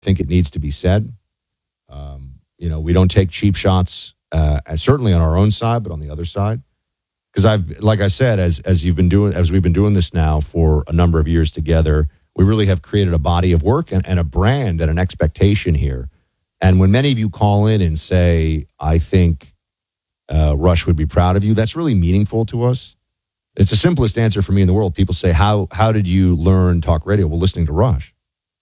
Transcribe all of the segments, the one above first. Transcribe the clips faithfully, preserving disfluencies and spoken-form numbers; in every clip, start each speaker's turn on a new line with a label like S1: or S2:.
S1: think it needs to be said. Um, you know, we don't take cheap shots, uh, certainly on our own side, but on the other side. Because I've, like I said, as as you've been doing, as we've been doing this now for a number of years together, we really have created a body of work and, and a brand and an expectation here. And when many of you call in and say, I think uh, Rush would be proud of you, that's really meaningful to us. It's the simplest answer for me in the world. People say, how how did you learn talk radio? Well, listening to Rush.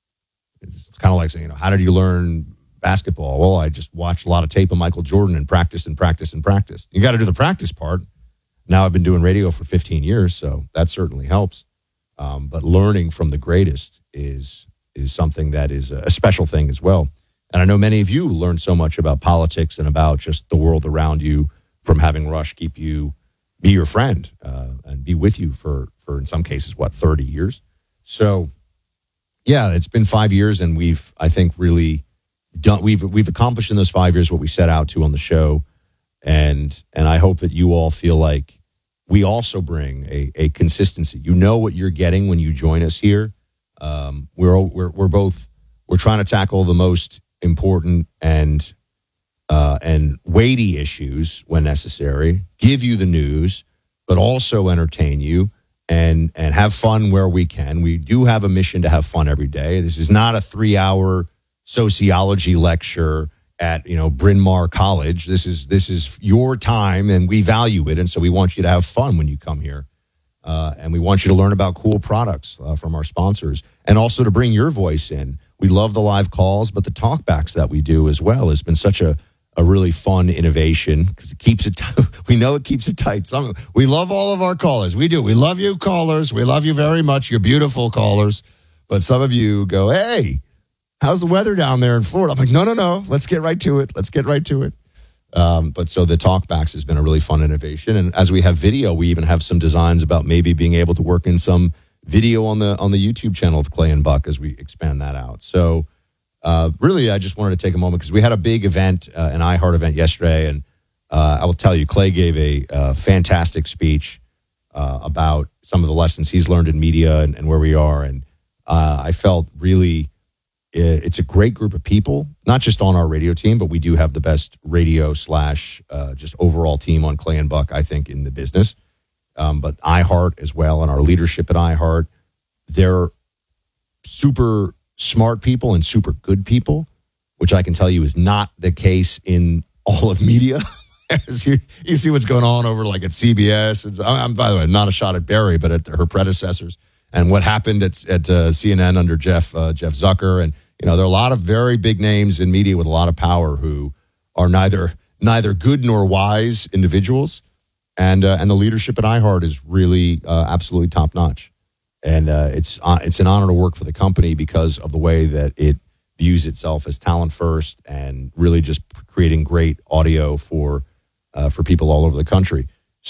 S1: It's kind of like saying, you know, how did you learn basketball? Well, I just watched a lot of tape of Michael Jordan and practiced and practiced and practiced. You got to do the practice part. Now I've been doing radio for fifteen years, so that certainly helps. Um, but learning from the greatest is is something that is a special thing as well. And I know many of you learned so much about politics and about just the world around you from having Rush keep you, be your friend uh, and be with you for, for, in some cases, what, thirty years? So, yeah, it's been five years, and we've, I think, really done, we've we've accomplished in those five years what we set out to on the show. And and I hope that you all feel like we also bring a, a consistency. You know what you're getting when you join us here. Um, we're we're we're both we're trying to tackle the most important and uh, and weighty issues when necessary. Give you the news, but also entertain you and and have fun where we can. We do have a mission to have fun every day. This is not a three-hour sociology lecture at, you know, Bryn Mawr College. This is this is your time, and we value it, and so we want you to have fun when you come here, uh, and we want you to learn about cool products uh, from our sponsors, and also to bring your voice in. We love the live calls, but the talkbacks that we do as well has been such a a really fun innovation because it keeps it. T- we know it keeps it tight. Some, we love all of our callers. We do. We love you, callers. We love you very much. You're beautiful callers, but some of you go, hey, how's the weather down there in Florida? I'm like, no, no, no. Let's get right to it. Let's get right to it. Um, but so the talkbacks has been a really fun innovation. And as we have video, we even have some designs about maybe being able to work in some video on the on the YouTube channel of Clay and Buck as we expand that out. So uh, really, I just wanted to take a moment because we had a big event, uh, an iHeart event yesterday. And uh, I will tell you, Clay gave a uh, fantastic speech uh, about some of the lessons he's learned in media and, and where we are. And uh, I felt really... It's a great group of people, not just on our radio team, but we do have the best radio slash uh, just overall team on Clay and Buck, I think, in the business. Um, but iHeart as well, and our leadership at iHeart, they're super smart people and super good people, which I can tell you is not the case in all of media. As you, you see what's going on over like at C B S. It's, I'm, by the way, not a shot at Barry, but at her predecessors. And what happened at, at uh, C N N under Jeff uh, Jeff Zucker. And, you know, there are a lot of very big names in media with a lot of power who are neither neither good nor wise individuals. And uh, and the leadership at iHeart is really uh, absolutely top notch. And uh, it's uh, it's an honor to work for the company because of the way that it views itself as talent first and really just creating great audio for uh, for people all over the country.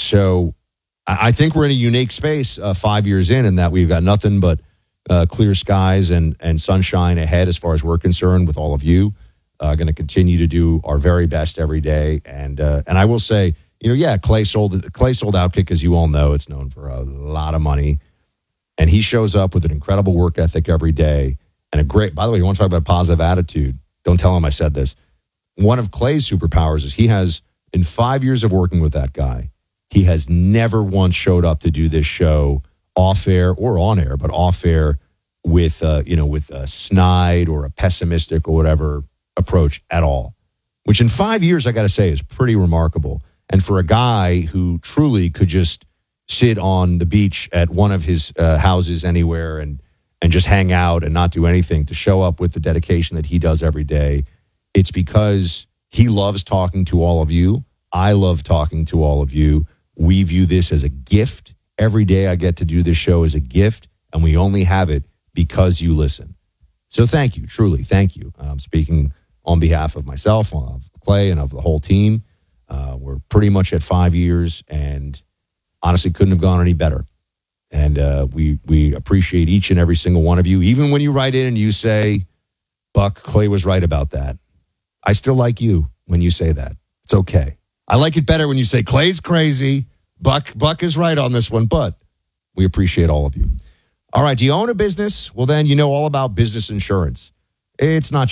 S1: So I think we're in a unique space uh, five years in, in that we've got nothing but uh, clear skies and, and sunshine ahead as far as we're concerned with all of you. Uh, going to continue to do our very best every day. And uh, and I will say, you know, yeah, Clay sold Clay sold Outkick, as you all know. It's known for a lot of money. And he shows up with an incredible work ethic every day. And a great, by the way, you want to talk about positive attitude? Don't tell him I said this. One of Clay's superpowers is he has, in five years of working with that guy, he has never once showed up to do this show off air or on air, but off air with, uh, you know, with a snide or a pessimistic or whatever approach at all, which in five years, I got to say, is pretty remarkable. And for a guy who truly could just sit on the beach at one of his uh, houses anywhere and, and just hang out and not do anything, to show up with the dedication that he does every day, it's because he loves talking to all of you. I love talking to all of you. We view this as a gift. Every day I get to do this show as a gift, and we only have it because you listen. So thank you, truly, thank you. I'm speaking on behalf of myself, of Clay, and of the whole team. Uh, we're pretty much at five years, and honestly couldn't have gone any better. And uh, we we appreciate each and every single one of you. Even when you write in and you say, Buck, Clay was right about that. I still like you when you say that. It's okay. I like it better when you say Clay's crazy, Buck Buck is right on this one, but we appreciate all of you. All right, do you own a business? Well, then you know all about business insurance. It's not